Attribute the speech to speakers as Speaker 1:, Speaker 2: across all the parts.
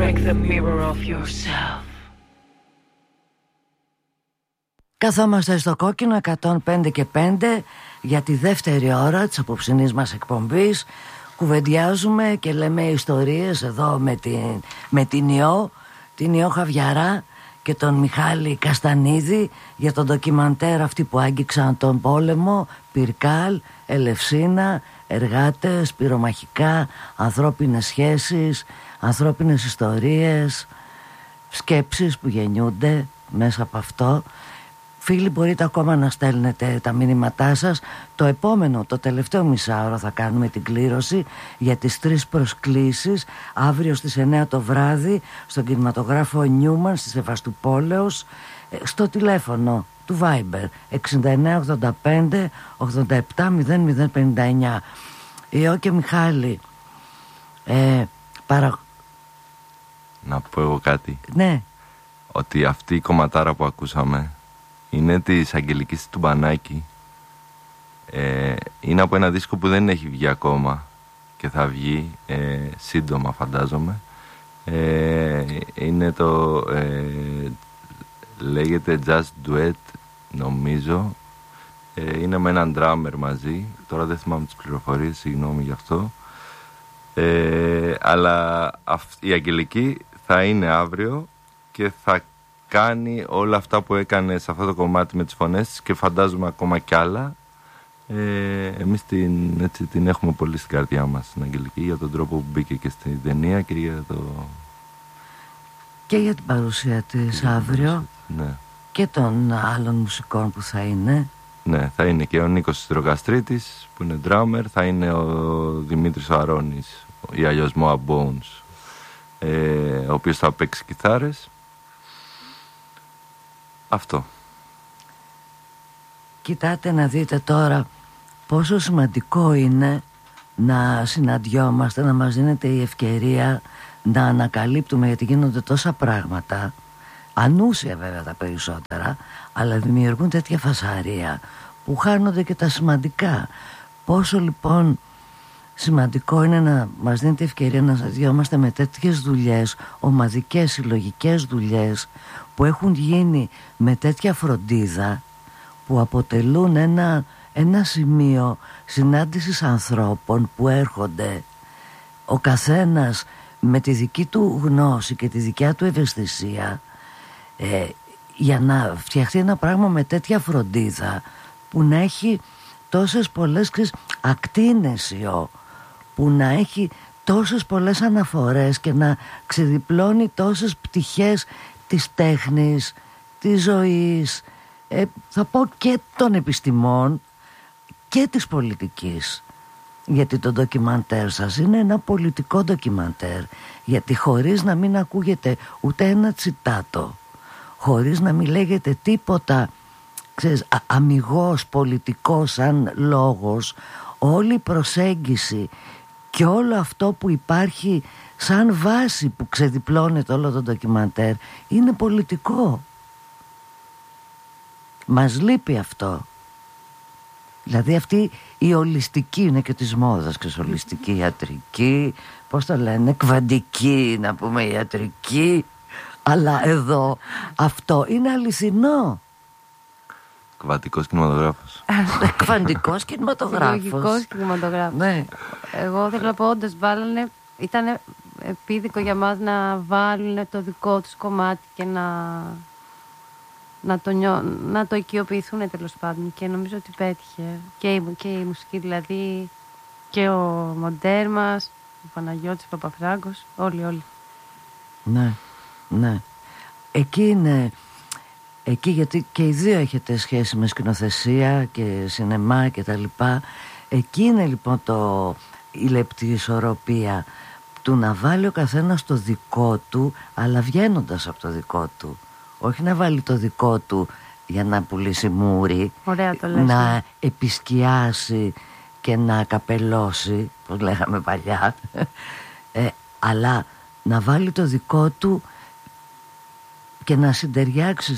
Speaker 1: break the mirror of yourself.
Speaker 2: Καθόμαστε στο κόκκινο 105 και 5 για τη δεύτερη ώρα της απόψινής μας εκπομπής. Κουβεντιάζουμε και λέμε ιστορίες εδώ με την Ιώ Χαβιαρά και τον Μιχάλη Καστανίδη για τον ντοκιμαντέρ αυτοί που άγγιξαν τον πόλεμο, Πυρκάλ, Ελευσίνα, εργάτες, πυρομαχικά, ανθρώπινες σχέσεις, ανθρώπινες ιστορίες, σκέψεις που γεννιούνται μέσα από αυτό. Φίλοι, μπορείτε ακόμα να στέλνετε τα μηνύματά σας. Το τελευταίο μισάωρο θα κάνουμε την κλήρωση για τις 3 προσκλήσεις αύριο στις 9 το βράδυ στον κινηματογράφο Νιούμαν στη Σεβαστουπόλεως, στο τηλέφωνο του Viber 6985 87 0059. Ιώ και Μιχάλη,
Speaker 3: να πω εγώ κάτι.
Speaker 2: Ναι.
Speaker 3: Ότι αυτή η κομματάρα που ακούσαμε είναι της Αγγελικής Τουμπανάκη. Είναι από ένα δίσκο που δεν έχει βγει ακόμα και θα βγει σύντομα, φαντάζομαι. Είναι λέγεται Just Duet, νομίζω. Είναι με έναν drummer μαζί. Τώρα δεν θυμάμαι τις πληροφορίες, συγγνώμη γι' αυτό. Αλλά η Αγγελική θα είναι αύριο και θα κάνει όλα αυτά που έκανε σε αυτό το κομμάτι με τις φωνές της και φαντάζομαι ακόμα κι άλλα. Εμείς την έχουμε πολύ στην καρδιά μας την Αγγελική, για τον τρόπο που μπήκε και στην ταινία και
Speaker 2: για την παρουσία της αύριο.
Speaker 3: Ναι.
Speaker 2: Και των άλλων μουσικών που θα είναι. Ναι,
Speaker 3: θα είναι και ο Νίκος Στρογαστρίτης που είναι drummer, θα είναι ο Δημήτρης Αρώνης ή αλλιώς Moa Bones, ο οποίος θα παίξει κιθάρες. Αυτό.
Speaker 2: Κοιτάτε να δείτε τώρα πόσο σημαντικό είναι να συναντιόμαστε, να μας δίνεται η ευκαιρία να ανακαλύπτουμε, γιατί γίνονται τόσα πράγματα, ανούσια βέβαια τα περισσότερα, αλλά δημιουργούν τέτοια φασαρία που χάνονται και τα σημαντικά. Πόσο λοιπόν σημαντικό είναι να μας δίνεται η ευκαιρία να συναντιόμαστε με τέτοιες δουλειές, ομαδικές, συλλογικές δουλειές που έχουν γίνει με τέτοια φροντίδα, που αποτελούν ένα σημείο συνάντησης ανθρώπων που έρχονται ο καθένας με τη δική του γνώση και τη δικιά του ευαισθησία, για να φτιαχτεί ένα πράγμα με τέτοια φροντίδα που να έχει τόσες πολλές ακτίνες, που να έχει τόσες πολλές αναφορές και να ξεδιπλώνει τόσες πτυχές της τέχνης, της ζωής, θα πω και των επιστημών και της πολιτικής. Γιατί το ντοκιμαντέρ σας είναι ένα πολιτικό ντοκιμαντέρ, γιατί χωρίς να μην ακούγεται ούτε ένα τσιτάτο, χωρίς να μην λέγεται τίποτα, ξέρεις, αμιγώς πολιτικό σαν λόγος, όλη η προσέγγιση και όλο αυτό που υπάρχει σαν βάση που ξεδιπλώνεται όλο το ντοκιμαντέρ είναι πολιτικό. Μας λείπει αυτό. Δηλαδή αυτή η ολιστική, είναι και της μόδας, και ολιστική ιατρική, πώς το λένε, κβαντική να πούμε ιατρική, αλλά εδώ αυτό είναι αληθινό.
Speaker 3: Κβαντικός κινηματογράφος.
Speaker 2: Κβαντικός κινηματογράφος.
Speaker 4: Συλλογικός κινηματογράφος.
Speaker 2: Ναι.
Speaker 4: Εγώ θέλω να πω, όντως βάλανε, ήταν επίδικο για μας να βάλουν το δικό τους κομμάτι και να το οικειοποιηθούν τέλος πάντων, και νομίζω ότι πέτυχε και η μουσική, δηλαδή και ο μοντέρ μας, ο Παναγιώτης Παπαφράγκος, όλοι.
Speaker 2: Ναι, ναι. Εκεί γιατί και οι δύο έχετε σχέση με σκηνοθεσία και σινεμά και τα λοιπά. Εκεί είναι λοιπόν η λεπτή ισορροπία του να βάλει ο καθένας το δικό του, αλλά βγαίνοντας από το δικό του. Όχι να βάλει το δικό του για να πουλήσει μούρι.
Speaker 4: Ωραία το λες.
Speaker 2: Να επισκιάσει και να καπελώσει, πώς λέγαμε παλιά, αλλά να βάλει το δικό του και να συντεριάξει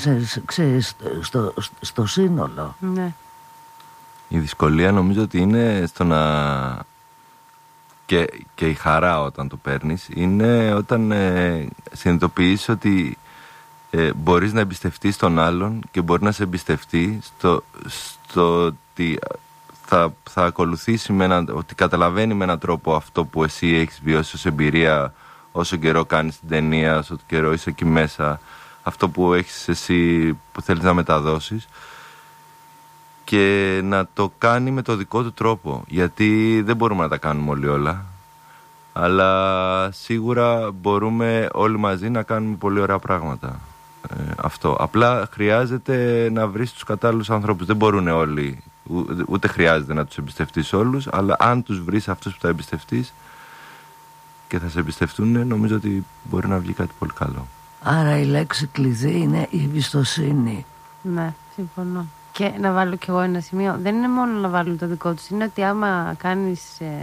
Speaker 2: στο σύνολο.
Speaker 4: Ναι.
Speaker 3: Η δυσκολία νομίζω ότι είναι στο να και η χαρά όταν το παίρνεις είναι όταν συνειδητοποιείς ότι μπορείς να εμπιστευτείς τον άλλον και μπορεί να σε εμπιστευτεί στο ότι θα ακολουθήσει ότι καταλαβαίνει με έναν τρόπο αυτό που εσύ έχεις βιώσει ως εμπειρία, όσο καιρό κάνεις την ταινία, όσο καιρό είσαι εκεί μέσα, αυτό που έχεις εσύ που θέλεις να μεταδώσεις, και να το κάνει με το δικό του τρόπο, γιατί δεν μπορούμε να τα κάνουμε όλοι όλα, αλλά σίγουρα μπορούμε όλοι μαζί να κάνουμε πολύ ωραία πράγματα. Αυτό. Απλά χρειάζεται να βρεις τους κατάλληλους ανθρώπους. Δεν μπορούν όλοι, ούτε χρειάζεται να τους εμπιστευτείς όλους, αλλά αν τους βρεις αυτούς που θα εμπιστευτείς και θα σε εμπιστευτούν, νομίζω ότι μπορεί να βγει κάτι πολύ καλό.
Speaker 2: Άρα η λέξη κλειδί είναι η εμπιστοσύνη.
Speaker 4: Ναι, συμφωνώ. Και να βάλω κι εγώ ένα σημείο. Δεν είναι μόνο να βάλουν το δικό τους. Είναι ότι άμα κάνεις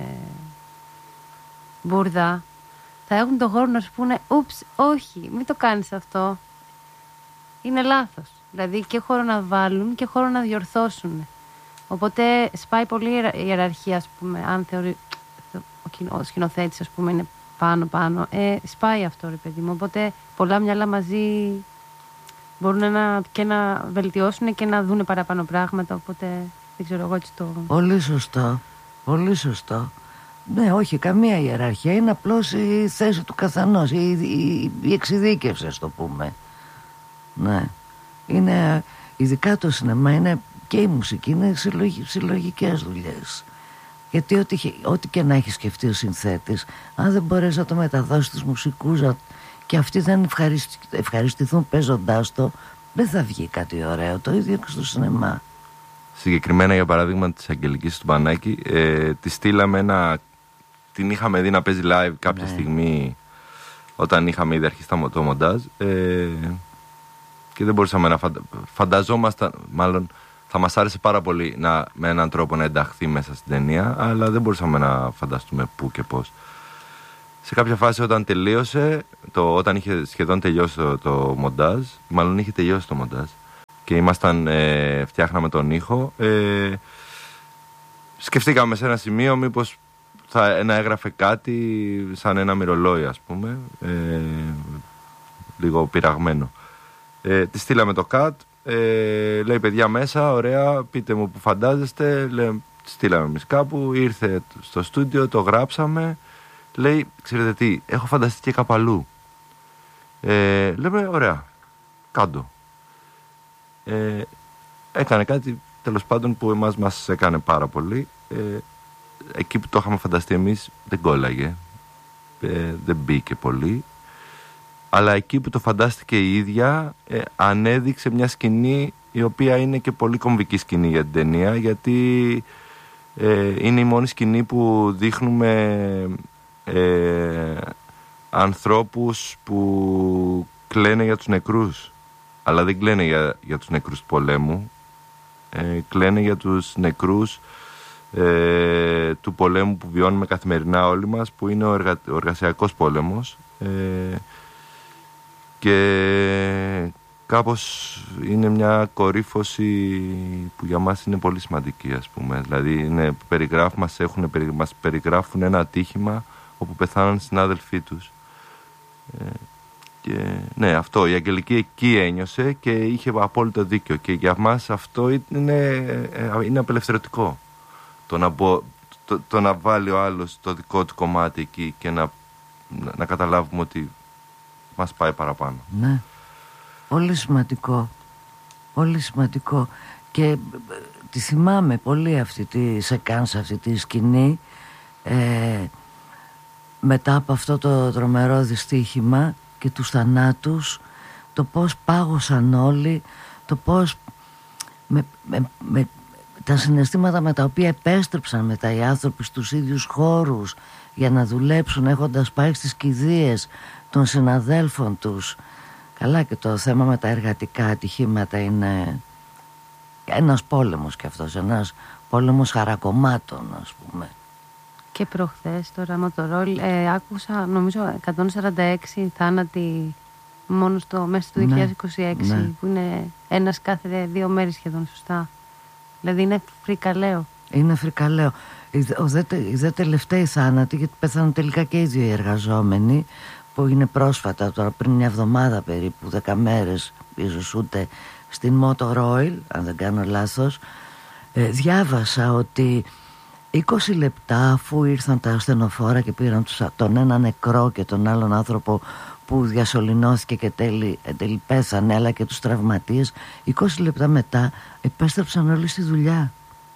Speaker 4: μπουρδα, θα έχουν τον χώρο να σου πούνε «Ούψ, όχι, μην το κάνεις αυτό. Είναι λάθος». Δηλαδή και χώρο να βάλουν και χώρο να διορθώσουν. Οπότε σπάει πολύ η ιεραρχία, ας πούμε, αν θεωρεί ο σκηνοθέτης, ας πούμε, είναι πάνω. Σπάει αυτό, ρε παιδί μου. Οπότε πολλά μυαλά μαζί μπορούν να βελτιώσουν και να δουν παραπάνω πράγματα. Οπότε δεν ξέρω εγώ έτσι το...
Speaker 2: Πολύ σωστό. Πολύ σωστό. Ναι, όχι, καμία ιεραρχία. Είναι απλώς η θέση του καθενός, η εξειδίκευση, ας το πούμε. Ναι. Είναι, ειδικά το σινεμά είναι, και η μουσική είναι συλλογικές δουλειές. Γιατί ό,τι και να έχει σκεφτεί ο συνθέτης, αν δεν μπορέσει να το μεταδώσει στους μουσικούς και αυτοί δεν ευχαριστηθούν παίζοντάς το, δεν θα βγει κάτι ωραίο. Το ίδιο και στο σινεμά.
Speaker 3: Συγκεκριμένα, για παράδειγμα, της Αγγελικής του Πανάκη, τη στείλαμε την είχαμε δει να παίζει live κάποια στιγμή, όταν είχαμε ήδη αρχίσει το μοντάζ, και δεν μπορούσαμε να φανταζόμασταν, μάλλον θα μας άρεσε πάρα πολύ με έναν τρόπο να ενταχθεί μέσα στην ταινία, αλλά δεν μπορούσαμε να φανταστούμε πού και πώς. Σε κάποια φάση, όταν τελείωσε, όταν είχε σχεδόν τελειώσει το μοντάζ, μάλλον είχε τελειώσει το μοντάζ και φτιάχναμε τον ήχο, σκεφτήκαμε σε ένα σημείο μήπως να έγραφε κάτι σαν ένα μυρολόι, ας πούμε, λίγο πειραγμένο. Τη στείλαμε το cut, λέει παιδιά μέσα, ωραία, πείτε μου που φαντάζεστε. Στείλαμε εμείς κάπου, ήρθε στο στούντιο, το γράψαμε. Λέει, ξέρετε τι, έχω φανταστεί και κάπου αλλού. Λέμε, ωραία, κάντο. Έκανε κάτι, τέλος πάντων, που εμάς μας έκανε πάρα πολύ. Εκεί που το είχαμε φανταστεί εμείς δεν κόλλαγε, δεν μπήκε πολύ. Αλλά εκεί που το φαντάστηκε η ίδια, ανέδειξε μια σκηνή η οποία είναι και πολύ κομβική σκηνή για την ταινία, γιατί είναι η μόνη σκηνή που δείχνουμε ανθρώπους που κλαίνε για τους νεκρούς, αλλά δεν κλαίνε για τους νεκρούς του πολέμου, κλαίνε για τους νεκρούς του πολέμου που βιώνουμε καθημερινά όλοι μας, που είναι ο εργασιακός πόλεμος, και κάπως είναι μια κορύφωση που για μας είναι πολύ σημαντική, ας πούμε. Δηλαδή μας περιγράφουν ένα ατύχημα όπου πεθάναν συνάδελφοί τους, και ναι, αυτό η Αγγελική εκεί ένιωσε και είχε απόλυτο δίκιο, και για μας αυτό είναι απελευθερωτικό, το να βάλει ο άλλος το δικό του κομμάτι εκεί και να καταλάβουμε ότι μας πάει παραπάνω.
Speaker 2: Ναι, πολύ σημαντικό. Πολύ σημαντικό. Και τη θυμάμαι πολύ αυτή τη σεκάνσα, αυτή τη σκηνή, μετά από αυτό το τρομερό δυστύχημα και τους θανάτους, το πώς πάγωσαν όλοι, το πώς με τα συναισθήματα με τα οποία επέστρεψαν μετά οι άνθρωποι στους ίδιους χώρους για να δουλέψουν, έχοντας πάει στις κηδείες των συναδέλφων τους. Καλά, και το θέμα με τα εργατικά ατυχήματα είναι ένας πόλεμος, και αυτός ένας πόλεμος χαρακομμάτων, ας πούμε. Και
Speaker 4: προχθές τώρα Μοτορόλ άκουσα, νομίζω 146 θάνατοι μόνο μέσα στο 2026, ναι. Που είναι ένας κάθε 2 μέρες σχεδόν, σωστά. Δηλαδή είναι φρικαλαίο. Είναι φρικαλαίο.
Speaker 2: οι δε τελευταίοι θάνατοι, γιατί πέθαναν τελικά και οι δύο οι εργαζόμενοι, που είναι πρόσφατα, τώρα πριν μια εβδομάδα περίπου, 10 μέρες ίσως ούτε, στην Motor Oil, αν δεν κάνω λάθος. Διάβασα ότι 20 λεπτά αφού ήρθαν τα ασθενοφόρα και πήραν τον ένα νεκρό και τον άλλον άνθρωπο που διασωληνώθηκε και τέλει πέθανε, αλλά και τους τραυματίες, 20 λεπτά μετά επέστρεψαν όλοι στη δουλειά.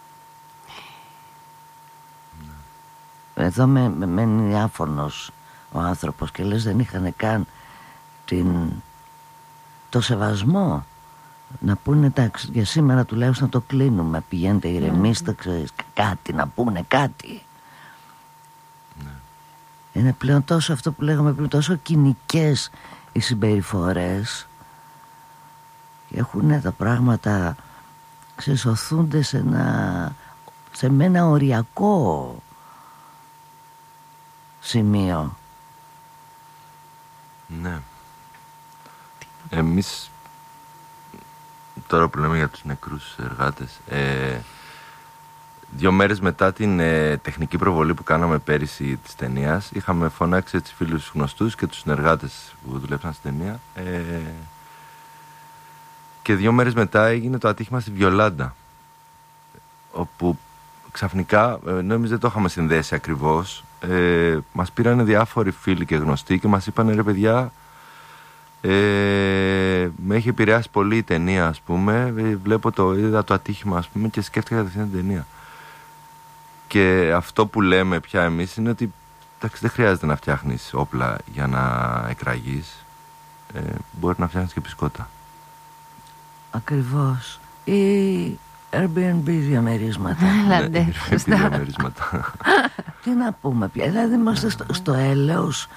Speaker 2: Εδώ μένει άφωνος ο άνθρωπος και λες δεν είχαν καν το σεβασμό να πούνε εντάξει, για σήμερα τουλάχιστον το κλείνουμε, πηγαίνετε ηρεμήστε, ξέρεις, κάτι να πούνε, κάτι. Είναι πλέον τόσο αυτό που λέγαμε πριν, τόσο κοινικές οι συμπεριφορές, και έχουν τα πράγματα, ξεσωθούνται σε ένα οριακό σημείο.
Speaker 3: Ναι. Εμείς τώρα που λέμε για τους νεκρούς εργάτες, 2 μέρες μετά την τεχνική προβολή που κάναμε πέρυσι της ταινίας, είχαμε φωνάξει έτσι φίλους γνωστούς και τους συνεργάτες που δουλέψαν στην ταινία, και 2 μέρες μετά έγινε το ατύχημα στη Βιολάντα, όπου ξαφνικά, ενώ εμείς δεν το είχαμε συνδέσει ακριβώς, μας πήρανε διάφοροι φίλοι και γνωστοί και μας είπανε ρε παιδιά, με έχει επηρεάσει πολύ η ταινία, ας πούμε, είδα το ατύχημα, ας πούμε, και σκέφτηκα κατευθείαν την ταινία. Και αυτό που λέμε πια εμείς είναι ότι εντάξει, δεν χρειάζεται να φτιάχνεις όπλα για να εκραγείς, μπορεί να φτιάχνεις και πισκότα.
Speaker 2: Ακριβώς. Ή Airbnb διαμερίσματα. Τι να πούμε πια, δηλαδή είμαστε στο έλεος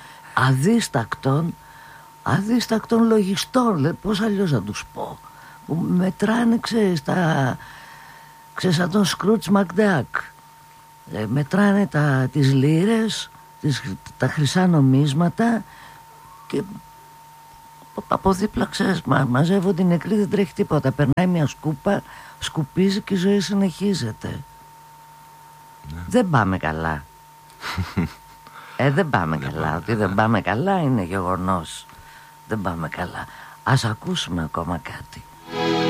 Speaker 2: αδίστακτων λογιστών, πώς αλλιώς να τους πω, που μετράνε, ξέρεις, σαν τον Scrooge McDuck, μετράνε τις λίρες, τα χρυσά νομίσματα, και από δίπλα, ξέρεις, μαζεύονται οι νεκροί, δεν τρέχει τίποτα, περνάει μια σκούπα, σκουπίζει και η ζωή συνεχίζεται. Ναι. Δεν πάμε καλά. Δεν πάμε καλά. Ότι δεν πάμε καλά είναι γεγονός. Δεν πάμε καλά. Ας ακούσουμε ακόμα κάτι.